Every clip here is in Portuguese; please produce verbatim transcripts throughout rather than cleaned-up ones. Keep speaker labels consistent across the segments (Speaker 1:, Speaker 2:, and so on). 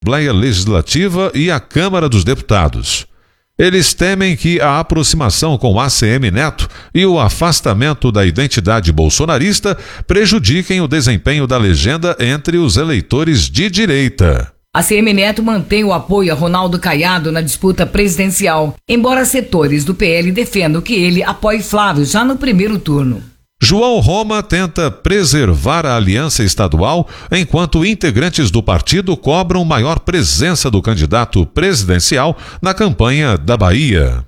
Speaker 1: Assembleia Legislativa e a Câmara dos Deputados. Eles temem que a aproximação com A C M Neto e o afastamento da identidade bolsonarista prejudiquem o desempenho da legenda entre os eleitores de direita.
Speaker 2: A C M Neto mantém o apoio a Ronaldo Caiado na disputa presidencial, embora setores do P L defendam que ele apoie Flávio já no primeiro turno.
Speaker 1: João Roma tenta preservar a aliança estadual, enquanto integrantes do partido cobram maior presença do candidato presidencial na campanha da Bahia.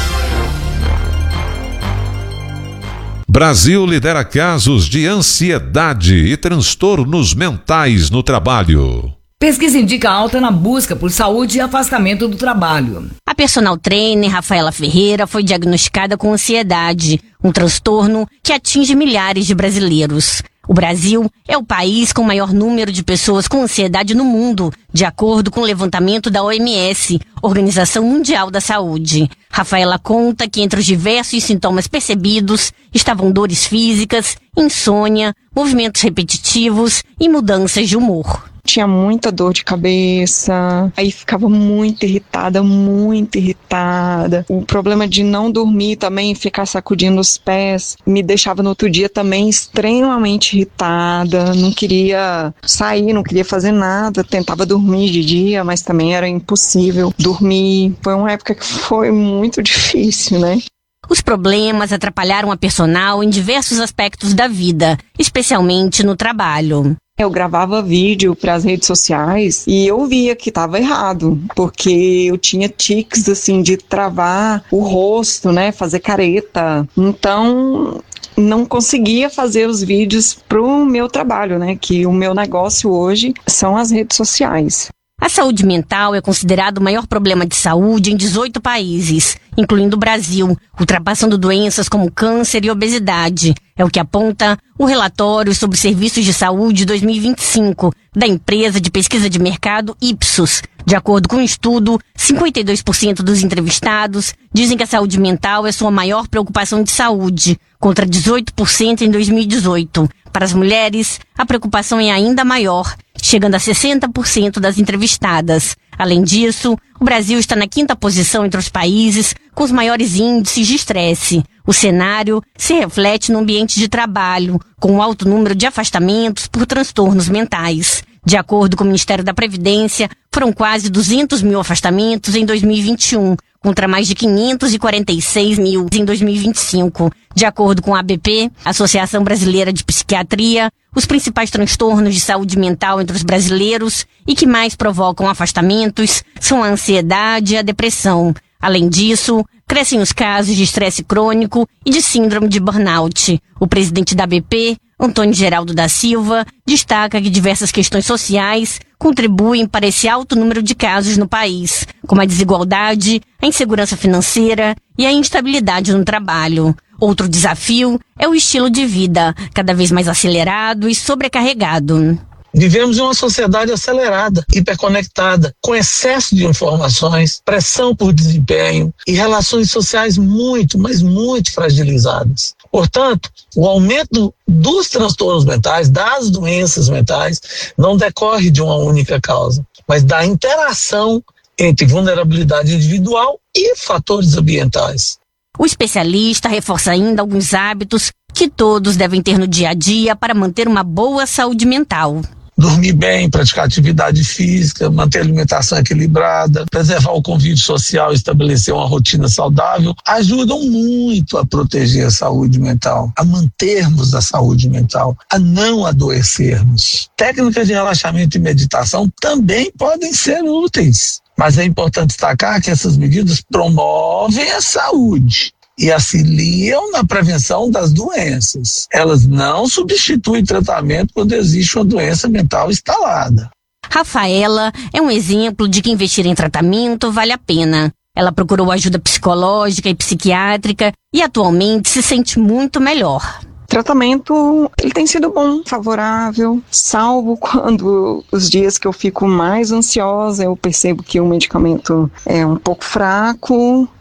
Speaker 1: Brasil lidera casos de ansiedade e transtornos mentais no trabalho.
Speaker 2: Pesquisa indica alta na busca por saúde e afastamento do trabalho.
Speaker 3: A personal trainer Rafaela Ferreira foi diagnosticada com ansiedade, um transtorno que atinge milhares de brasileiros. O Brasil é o país com o maior número de pessoas com ansiedade no mundo, de acordo com o levantamento da O M S, Organização Mundial da Saúde. Rafaela conta que entre os diversos sintomas percebidos estavam dores físicas, insônia, movimentos repetitivos e mudanças de humor.
Speaker 4: Tinha muita dor de cabeça, aí ficava muito irritada, muito irritada. O problema de não dormir também, ficar sacudindo os pés, me deixava no outro dia também extremamente irritada. Não queria sair, não queria fazer nada, tentava dormir de dia, mas também era impossível dormir. Foi uma época que foi muito difícil, né?
Speaker 3: Os problemas atrapalharam a personal em diversos aspectos da vida, especialmente no trabalho.
Speaker 4: Eu gravava vídeo para as redes sociais e eu via que estava errado, porque eu tinha tiques assim de travar o rosto, né, fazer careta. Então não conseguia fazer os vídeos pro meu trabalho, né, que o meu negócio hoje são as redes sociais.
Speaker 3: A saúde mental é considerado o maior problema de saúde em dezoito países, incluindo o Brasil, ultrapassando doenças como câncer e obesidade. É o que aponta o relatório sobre serviços de saúde dois mil e vinte e cinco da empresa de pesquisa de mercado Ipsos. De acordo com o estudo, cinquenta e dois por cento dos entrevistados dizem que a saúde mental é sua maior preocupação de saúde, contra dezoito por cento em dois mil e dezoito. Para as mulheres, a preocupação é ainda maior, chegando a sessenta por cento das entrevistadas. Além disso, o Brasil está na quinta posição entre os países com os maiores índices de estresse. O cenário se reflete no ambiente de trabalho, com um alto número de afastamentos por transtornos mentais. De acordo com o Ministério da Previdência, foram quase duzentos mil afastamentos em dois mil e vinte e um, contra mais de quinhentos e quarenta e seis mil em dois mil e vinte e cinco. De acordo com a A B P, Associação Brasileira de Psiquiatria, os principais transtornos de saúde mental entre os brasileiros e que mais provocam afastamentos são a ansiedade e a depressão. Além disso, crescem os casos de estresse crônico e de síndrome de burnout. O presidente da A B P, Antônio Geraldo da Silva, destaca que diversas questões sociais contribuem para esse alto número de casos no país, como a desigualdade, a insegurança financeira e a instabilidade no trabalho. Outro desafio é o estilo de vida, cada vez mais acelerado e sobrecarregado.
Speaker 5: Vivemos em uma sociedade acelerada, hiperconectada, com excesso de informações, pressão por desempenho e relações sociais muito, mas muito fragilizadas. Portanto, o aumento dos transtornos mentais, das doenças mentais, não decorre de uma única causa, mas da interação entre vulnerabilidade individual e fatores ambientais.
Speaker 3: O especialista reforça ainda alguns hábitos que todos devem ter no dia a dia para manter uma boa saúde mental.
Speaker 5: Dormir bem, praticar atividade física, manter a alimentação equilibrada, preservar o convívio social, estabelecer uma rotina saudável, ajudam muito a proteger a saúde mental, a mantermos a saúde mental, a não adoecermos. Técnicas de relaxamento e meditação também podem ser úteis, mas é importante destacar que essas medidas promovem a saúde e auxiliam na prevenção das doenças. Elas não substituem tratamento quando existe uma doença mental instalada.
Speaker 3: Rafaela é um exemplo de que investir em tratamento vale a pena. Ela procurou ajuda psicológica e psiquiátrica e atualmente se sente muito melhor.
Speaker 4: O tratamento, ele tem sido bom, favorável, salvo quando os dias que eu fico mais ansiosa, eu percebo que o medicamento é um pouco fraco,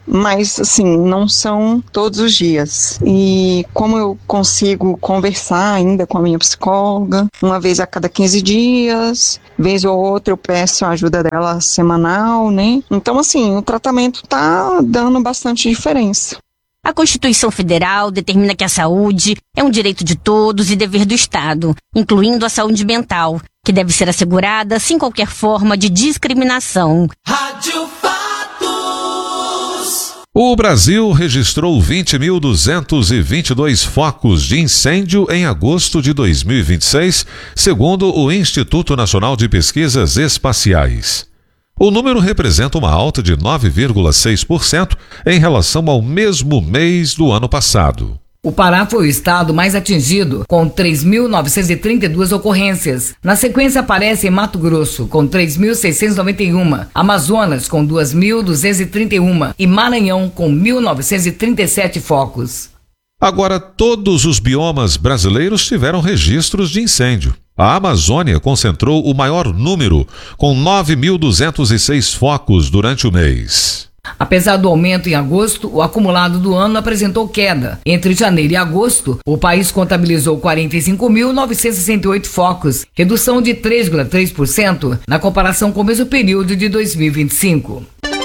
Speaker 4: mas assim, não são todos os dias. E como eu consigo conversar ainda com a minha psicóloga, uma vez a cada quinze dias, vez ou outra eu peço a ajuda dela semanal, né? Então assim, o tratamento tá dando bastante diferença.
Speaker 3: A Constituição Federal determina que a saúde é um direito de todos e dever do Estado, incluindo a saúde mental, que deve ser assegurada sem qualquer forma de discriminação.
Speaker 6: Rádio Fatos.
Speaker 1: O Brasil registrou vinte mil duzentos e vinte e dois focos de incêndio em agosto de dois mil e vinte e seis, segundo o Instituto Nacional de Pesquisas Espaciais. O número representa uma alta de nove vírgula seis por cento em relação ao mesmo mês do ano passado.
Speaker 2: O Pará foi o estado mais atingido, com três mil novecentas e trinta e duas ocorrências. Na sequência aparece Mato Grosso, com três mil seiscentos e noventa e um, Amazonas, com duas mil duzentos e trinta e um e Maranhão, com mil novecentos e trinta e sete focos.
Speaker 1: Agora, todos os biomas brasileiros tiveram registros de incêndio. A Amazônia concentrou o maior número, com nove mil duzentos e seis focos durante o mês.
Speaker 2: Apesar do aumento em agosto, o acumulado do ano apresentou queda. Entre janeiro e agosto, o país contabilizou quarenta e cinco mil novecentos e sessenta e oito focos, redução de três vírgula três por cento na comparação com o mesmo período de dois mil e vinte e cinco.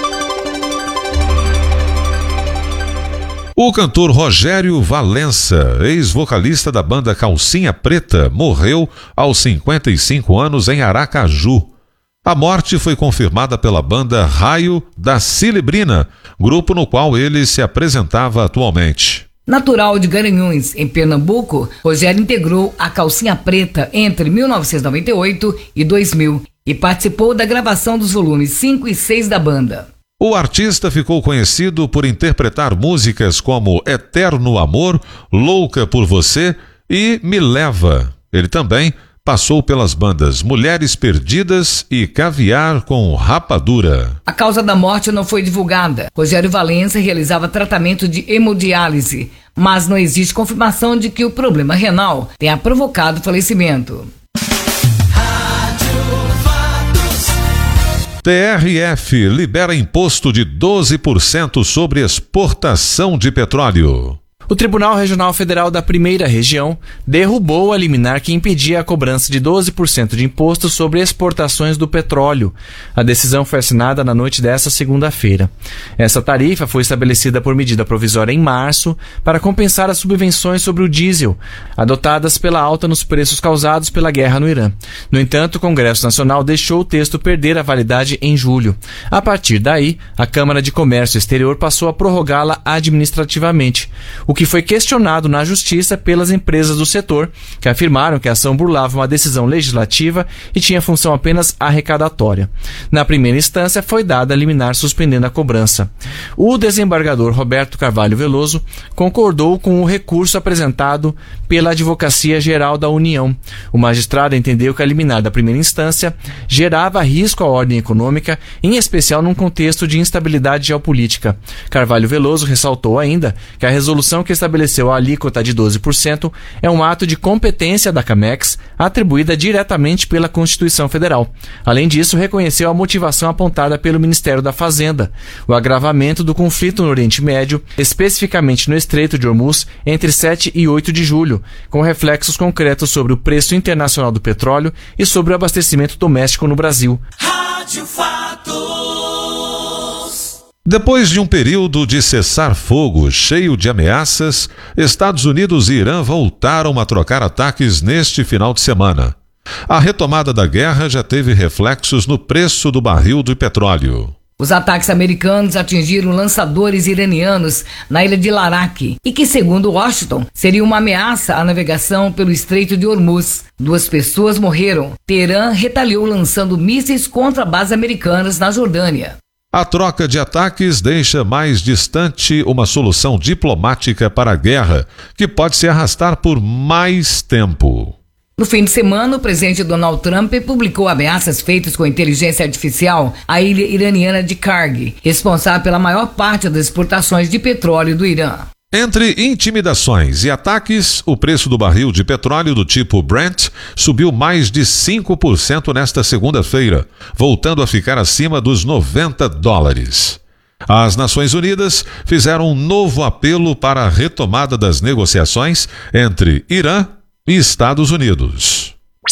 Speaker 1: O cantor Rogério Valença, ex-vocalista da banda Calcinha Preta, morreu aos cinquenta e cinco anos em Aracaju. A morte foi confirmada pela banda Raio da Cilibrina, grupo no qual ele se apresentava atualmente.
Speaker 2: Natural de Garanhuns, em Pernambuco, Rogério integrou a Calcinha Preta entre mil novecentos e noventa e oito e dois mil e participou da gravação dos volumes cinco e seis da banda.
Speaker 1: O artista ficou conhecido por interpretar músicas como Eterno Amor, Louca por Você e Me Leva. Ele também passou pelas bandas Mulheres Perdidas e Caviar com Rapadura.
Speaker 2: A causa da morte não foi divulgada. Rogério Valença realizava tratamento de hemodiálise, mas não existe confirmação de que o problema renal tenha provocado o falecimento.
Speaker 1: T R F libera imposto de doze por cento sobre exportação de petróleo.
Speaker 7: O Tribunal Regional Federal da Primeira Região derrubou a liminar que impedia a cobrança de doze por cento de imposto sobre exportações do petróleo. A decisão foi assinada na noite desta segunda-feira. Essa tarifa foi estabelecida por medida provisória em março para compensar as subvenções sobre o diesel, adotadas pela alta nos preços causados pela guerra no Irã. No entanto, o Congresso Nacional deixou o texto perder a validade em julho. A partir daí, a Câmara de Comércio Exterior passou a prorrogá-la administrativamente, o que foi questionado na Justiça pelas empresas do setor, que afirmaram que a ação burlava uma decisão legislativa e tinha função apenas arrecadatória. Na primeira instância, foi dada a liminar suspendendo a cobrança. O desembargador Roberto Carvalho Veloso concordou com o recurso apresentado pela Advocacia Geral da União. O magistrado entendeu que a liminar da primeira instância gerava risco à ordem econômica, em especial num contexto de instabilidade geopolítica. Carvalho Veloso ressaltou ainda que a resolução que estabeleceu a alíquota de doze por cento é um ato de competência da CAMEX, atribuída diretamente pela Constituição Federal. Além disso, reconheceu a motivação apontada pelo Ministério da Fazenda, o agravamento do conflito no Oriente Médio, especificamente no Estreito de Hormuz, entre sete e oito de julho, com reflexos concretos sobre o preço internacional do petróleo e sobre o abastecimento doméstico no Brasil.
Speaker 6: Rádio Fatos.
Speaker 1: Depois de um período de cessar-fogo cheio de ameaças, Estados Unidos e Irã voltaram a trocar ataques neste final de semana. A retomada da guerra já teve reflexos no preço do barril de petróleo.
Speaker 2: Os ataques americanos atingiram lançadores iranianos na ilha de Larak e que, segundo Washington, seria uma ameaça à navegação pelo Estreito de Hormuz. Duas pessoas morreram. Teherã retaliou lançando mísseis contra bases americanas na Jordânia.
Speaker 1: A troca de ataques deixa mais distante uma solução diplomática para a guerra, que pode se arrastar por mais tempo.
Speaker 2: No fim de semana, o presidente Donald Trump publicou ameaças feitas com inteligência artificial à ilha iraniana de Karg, responsável pela maior parte das exportações de petróleo do Irã.
Speaker 1: Entre intimidações e ataques, o preço do barril de petróleo do tipo Brent subiu mais de cinco por cento nesta segunda-feira, voltando a ficar acima dos noventa dólares. As Nações Unidas fizeram um novo apelo para a retomada das negociações entre Irã e Estados Unidos.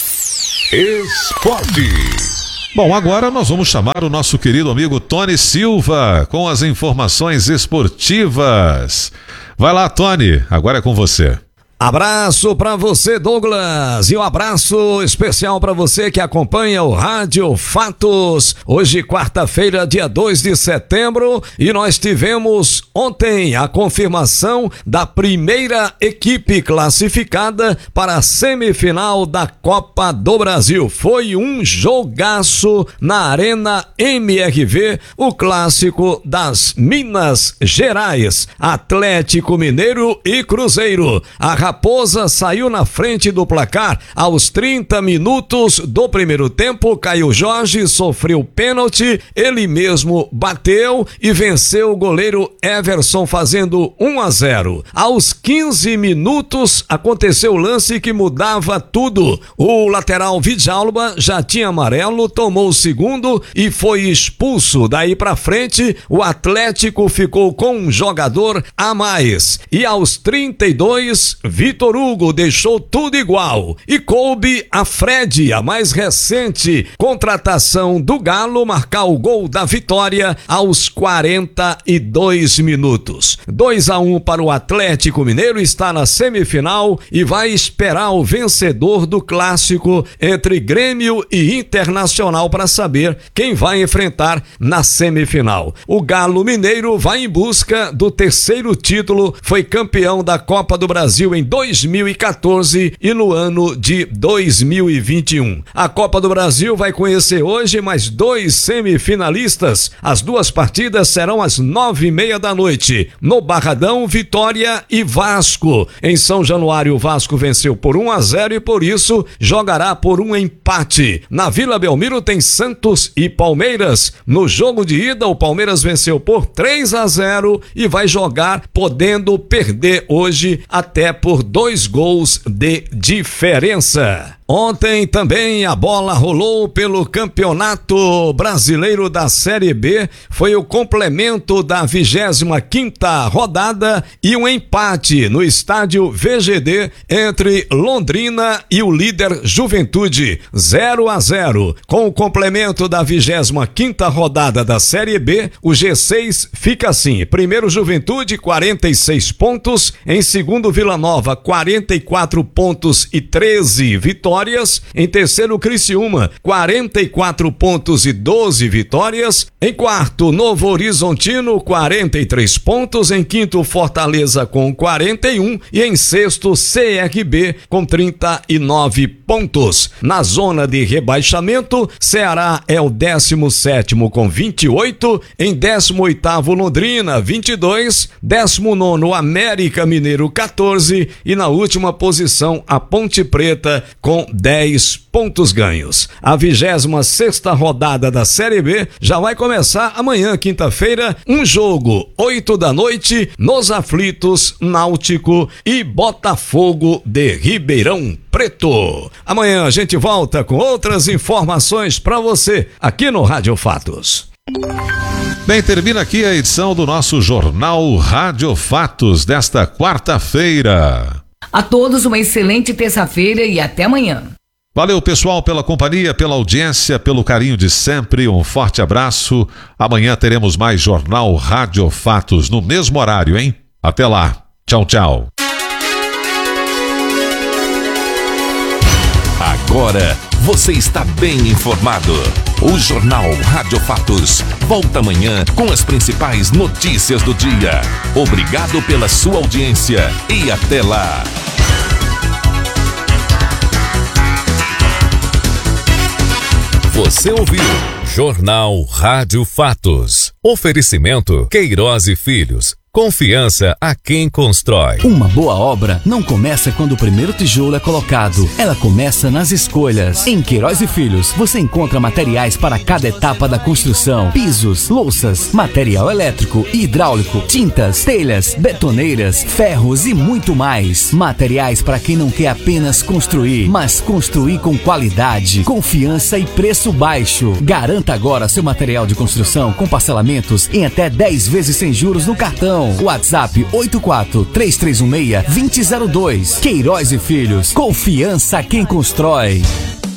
Speaker 1: Esporte. Bom, agora nós vamos chamar o nosso querido amigo Tony Silva com as informações esportivas. Vai lá, Tony, agora é com você.
Speaker 8: Abraço para você, Douglas, e um abraço especial para você que acompanha o Rádio Fatos. Hoje, quarta-feira, dia dois de setembro, e nós tivemos ontem a confirmação da primeira equipe classificada para a semifinal da Copa do Brasil. Foi um jogaço na Arena M R V, o clássico das Minas Gerais, Atlético Mineiro e Cruzeiro. A Raposa saiu na frente do placar aos trinta minutos do primeiro tempo. Caio Jorge sofreu pênalti, ele mesmo bateu e venceu o goleiro Everson fazendo um a zero. Aos quinze minutos aconteceu o lance que mudava tudo. O lateral Vidjalba já tinha amarelo, tomou o segundo e foi expulso. Daí pra frente o Atlético ficou com um jogador a mais. E aos trinta e dois, Vitor Hugo deixou tudo igual e coube a Fred, a mais recente contratação do Galo, marcar o gol da vitória aos quarenta e dois minutos. dois a um para o Atlético Mineiro, está na semifinal e vai esperar o vencedor do clássico entre Grêmio e Internacional para saber quem vai enfrentar na semifinal. O Galo Mineiro vai em busca do terceiro título, foi campeão da Copa do Brasil em dois mil e quatorze e no ano de dois mil e vinte e um. A Copa do Brasil vai conhecer hoje mais dois semifinalistas. As duas partidas serão às nove e meia da noite. No Barradão, Vitória e Vasco. Em São Januário, o Vasco venceu por um a zero e por isso jogará por um empate. Na Vila Belmiro tem Santos e Palmeiras. No jogo de ida, o Palmeiras venceu por três a zero e vai jogar podendo perder hoje até por dois gols de diferença. Ontem também a bola rolou pelo Campeonato Brasileiro da Série B, foi o complemento da vigésima quinta rodada e um empate no estádio V G D entre Londrina e o líder Juventude, zero a zero. Com o complemento da vigésima quinta rodada da Série B, o G seis fica assim: primeiro Juventude, quarenta e seis pontos, em segundo Vila Nova, quarenta e quatro pontos e treze vitórias. Em terceiro, Criciúma, quarenta e quatro pontos e doze vitórias. Em quarto, Novo Horizontino, quarenta e três pontos. Em quinto, Fortaleza com quarenta e um. E em sexto, C R B com trinta e nove pontos. Na zona de rebaixamento, Ceará é o décimo sétimo com vinte e oito. Em décimo oitavo, Londrina, vinte e dois. décimo nono, América Mineiro, quatorze. E na última posição, a Ponte Preta com dez pontos ganhos. A vigésima sexta rodada da Série B já vai começar amanhã, quinta-feira, um jogo, oito da noite, nos aflitos, Náutico e Botafogo de Ribeirão Preto. Amanhã a gente volta com outras informações para você aqui no Rádio Fatos.
Speaker 1: Bem, termina aqui a edição do nosso Jornal Rádio Fatos desta quarta-feira.
Speaker 2: A todos uma excelente terça-feira e até amanhã.
Speaker 1: Valeu, pessoal, pela companhia, pela audiência, pelo carinho de sempre. Um forte abraço. Amanhã teremos mais Jornal Rádio Fatos no mesmo horário, hein? Até lá. Tchau, tchau.
Speaker 9: Agora você está bem informado. O Jornal Rádio Fatos volta amanhã com as principais notícias do dia. Obrigado pela sua audiência e até lá. Você ouviu Jornal Rádio Fatos. Oferecimento Queiroz e Filhos.
Speaker 10: Confiança a quem constrói.
Speaker 11: Uma boa obra não começa quando o primeiro tijolo é colocado. Ela começa nas escolhas. Em Queiroz e Filhos, você encontra materiais para cada etapa da construção. Pisos, louças, material elétrico e hidráulico, tintas, telhas, betoneiras, ferros e muito mais. Materiais para quem não quer apenas construir, mas construir com qualidade, confiança e preço baixo. Garanta agora seu material de construção com parcelamentos em até dez vezes sem juros no cartão. WhatsApp oito quatro três três um seis dois zero zero dois. Queiroz e Filhos. Confiança quem constrói.